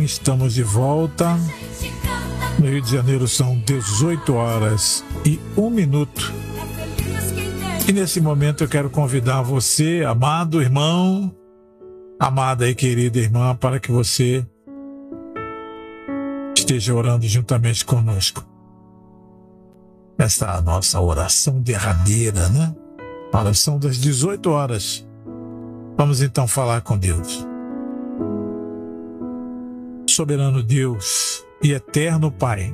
Estamos de volta. No Rio de Janeiro são 18h01. E nesse momento eu quero convidar você, amado irmão, amada e querida irmã, para que você esteja orando juntamente conosco. Essa é a nossa oração derradeira, né? A oração das 18 horas. Vamos então falar com Deus. Soberano Deus e eterno Pai,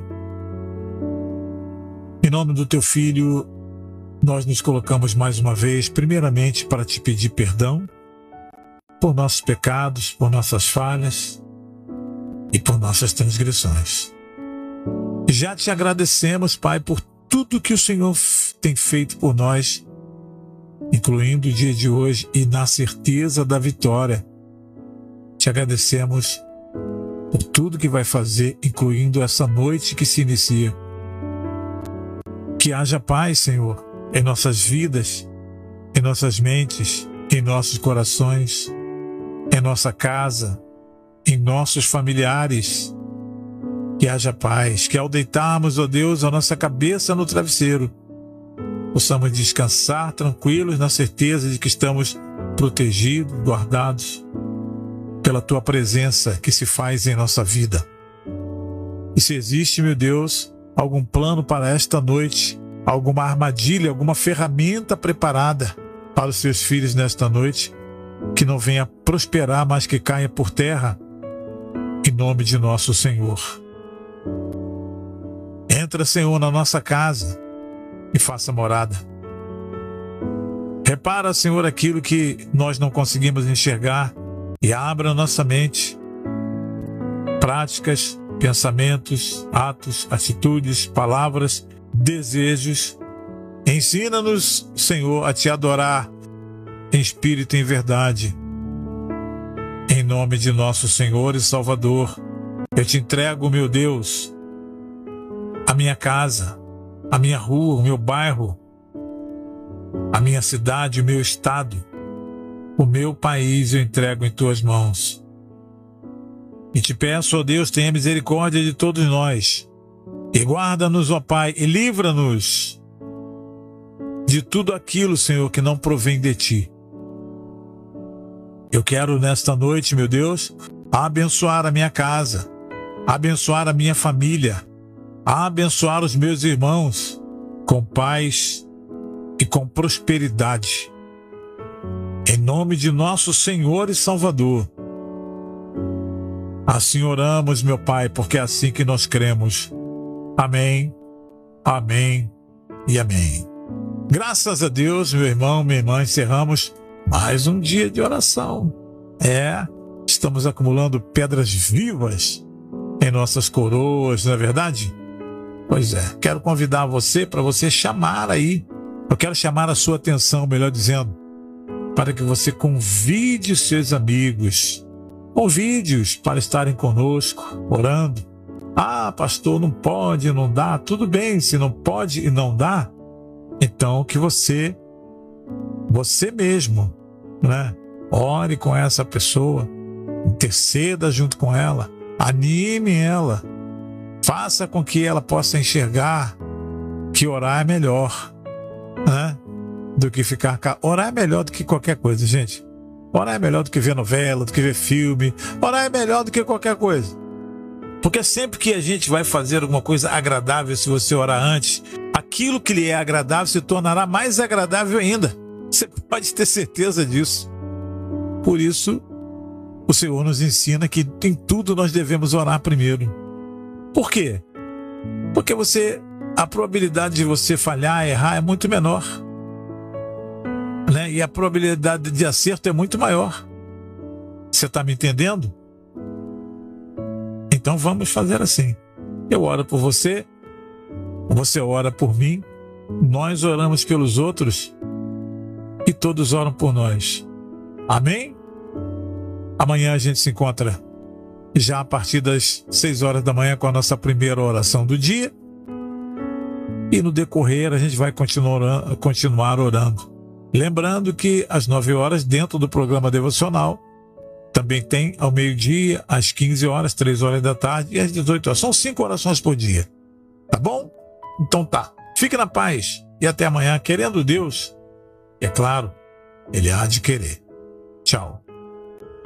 em nome do Teu Filho, nós nos colocamos mais uma vez, primeiramente para Te pedir perdão por nossos pecados, por nossas falhas e por nossas transgressões. Já Te agradecemos, Pai, por tudo que o Senhor tem feito por nós, incluindo o dia de hoje e na certeza da vitória. Te agradecemos por tudo que vai fazer, incluindo essa noite que se inicia. Que haja paz, Senhor, em nossas vidas, em nossas mentes, em nossos corações, em nossa casa, em nossos familiares. Que haja paz, que ao deitarmos, ó Deus, a nossa cabeça no travesseiro, possamos descansar tranquilos na certeza de que estamos protegidos, guardados pela Tua presença que se faz em nossa vida. E se existe, meu Deus, algum plano para esta noite, alguma armadilha, alguma ferramenta preparada para os Teus filhos nesta noite, que não venha prosperar, mas que caia por terra, em nome de nosso Senhor. Entra, Senhor, na nossa casa e faça morada. Repara, Senhor, aquilo que nós não conseguimos enxergar e abra nossa mente, práticas, pensamentos, atos, atitudes, palavras, desejos. Ensina-nos, Senhor, a Te adorar em espírito e em verdade. Em nome de nosso Senhor e Salvador, eu Te entrego, meu Deus, a minha casa, a minha rua, o meu bairro, a minha cidade, o meu estado, o meu país eu entrego em Tuas mãos. E Te peço, ó Deus, tenha misericórdia de todos nós. E guarda-nos, ó Pai, e livra-nos de tudo aquilo, Senhor, que não provém de Ti. Eu quero nesta noite, meu Deus, abençoar a minha casa, abençoar a minha família, abençoar os meus irmãos com paz e com prosperidade. Em nome de nosso Senhor e Salvador. Assim oramos, meu Pai, porque é assim que nós cremos. Amém, amém e amém. Graças a Deus, meu irmão, minha irmã, encerramos mais um dia de oração. Estamos acumulando pedras vivas em nossas coroas, não é verdade? Pois é, quero convidar você para você chamar aí. Eu quero chamar a sua atenção, melhor dizendo, para que você convide os seus amigos, convide-os para estarem conosco, orando. Ah, pastor, não pode, não dá. Tudo bem, se não pode e não dá, então que você mesmo, né, ore com essa pessoa, interceda junto com ela, anime ela, faça com que ela possa enxergar que orar é melhor, né? Do que ficar... Orar é melhor do que qualquer coisa, gente. Orar é melhor do que ver novela, do que ver filme. Orar é melhor do que qualquer coisa. Porque sempre que a gente vai fazer alguma coisa agradável, se você orar antes, aquilo que lhe é agradável se tornará mais agradável ainda. Você pode ter certeza disso. Por isso, o Senhor nos ensina que em tudo nós devemos orar primeiro. Por quê? Porque a probabilidade de você falhar, errar é muito menor, né? E a probabilidade de acerto é muito maior. Você está me entendendo? Então vamos fazer assim. Eu oro por você, você ora por mim, nós oramos pelos outros e todos oram por nós. Amém? Amanhã a gente se encontra já a partir das 6 horas da manhã com a nossa primeira oração do dia. E no decorrer a gente vai continuar orando. Lembrando que às 9 horas, dentro do programa devocional, Também tem ao meio-dia, às 15 horas, 3 horas da tarde e às 18 horas. São 5 orações por dia. Tá bom? Então tá. Fique na paz e até amanhã, querendo Deus. E é claro, Ele há de querer. Tchau.